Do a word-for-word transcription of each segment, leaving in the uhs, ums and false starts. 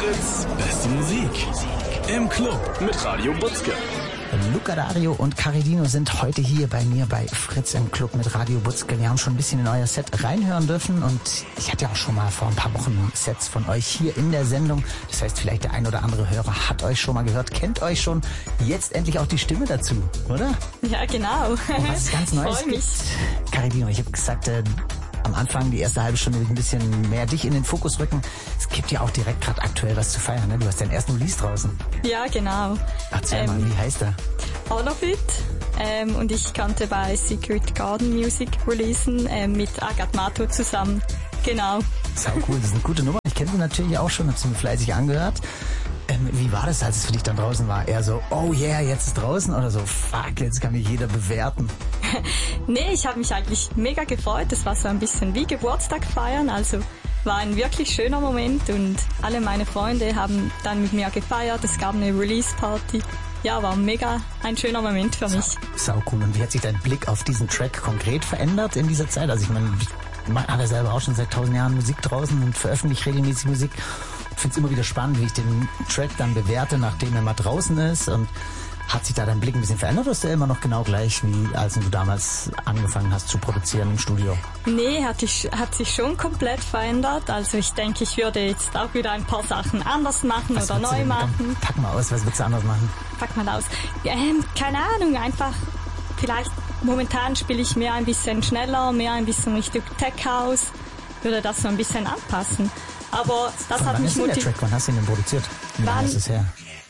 Fritz, beste Musik. Im Club mit Radio Butzke. Luca Dario und Caridino sind heute hier bei mir bei Fritz im Club mit Radio Butzke. Wir haben schon ein bisschen in euer Set reinhören dürfen und ich hatte ja auch schon mal vor ein paar Wochen Sets von euch hier in der Sendung. Das heißt, vielleicht der ein oder andere Hörer hat euch schon mal gehört, kennt euch schon. Jetzt endlich auch die Stimme dazu, oder? Ja, genau. Und was ist ganz Neues? Freu mich. Caridino, ich habe gesagt, äh, am Anfang, die erste halbe Stunde, ein bisschen mehr dich in den Fokus rücken. Es gibt ja auch direkt gerade aktuell was zu feiern, ne? Du hast deinen ersten Release draußen. Ja, genau. Erzähl ähm, mal, wie heißt er? All of It. Ähm, und ich konnte bei Secret Garden Music releasen ähm, mit Agathe Mato zusammen. Genau. Sau cool, das ist eine gute Nummer. Ich kenne sie natürlich auch schon, habe sie mir fleißig angehört. Ähm, wie war das, als es für dich dann draußen war? Eher so, oh yeah, jetzt ist draußen oder so, fuck, jetzt kann mich jeder bewerten? Nee, ich habe mich eigentlich mega gefreut. Das war so ein bisschen wie Geburtstag feiern, also war ein wirklich schöner Moment und alle meine Freunde haben dann mit mir gefeiert. Es gab eine Release-Party. Ja, war mega ein schöner Moment für mich. Sau cool. Und wie hat sich dein Blick auf diesen Track konkret verändert in dieser Zeit? Also ich meine, ich habe ja selber auch schon seit tausend Jahren Musik draußen und veröffentliche regelmäßig Musik. Ich finde es immer wieder spannend, wie ich den Track dann bewerte, nachdem er mal draußen ist. Und hat sich da dein Blick ein bisschen verändert oder ist der immer noch genau gleich, wie als du damals angefangen hast zu produzieren im Studio? Nee, hat, ich, hat sich schon komplett verändert. Also ich denke, ich würde jetzt auch wieder ein paar Sachen anders machen was oder neu denn, machen. Komm, pack mal aus, was willst du anders machen? Pack mal aus. Ähm, keine Ahnung, einfach vielleicht momentan spiele ich mehr ein bisschen schneller, mehr ein bisschen Richtung Tech House. Würde das so ein bisschen anpassen. Aber das Von hat wann mich ist denn der motiviert. Track? Wann hast du ihn denn produziert? Wie lange Wann? ist es her?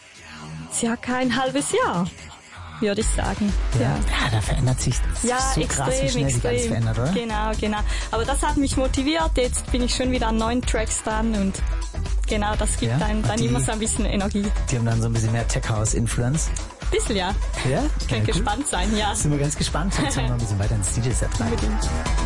Circa ein halbes Jahr, würde ich sagen. Ja, Ja, ja da verändert sich ja so extrem, krass, wie schnell sich alles extrem. verändert, oder? Genau, genau. Aber das hat mich motiviert. Jetzt bin ich schon wieder an neuen Tracks dran und genau, das gibt Ja? einem Und dann die- immer so ein bisschen Energie. Die haben dann so ein bisschen mehr Tech-House-Influence. Bisschen, ja. Ja? Könnt Ja, gut. gespannt sein, ja. Sind wir ganz gespannt. Jetzt hören wir mal ein bisschen weiter ins D J-Set rein. Unbedingt.